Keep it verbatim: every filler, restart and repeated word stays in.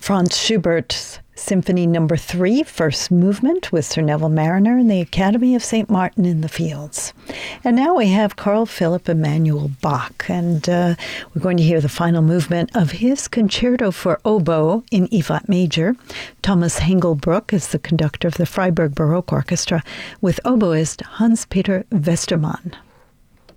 Franz Schubert's Symphony Number Three, First Movement, with Sir Neville Marriner and the Academy of Saint Martin in the Fields. And now we have Carl Philipp Emanuel Bach, and uh, we're going to hear the final movement of his Concerto for Oboe in E-flat major. Thomas Hengelbrook is the conductor of the Freiburg Baroque Orchestra, with oboist Hans-Peter Westermann.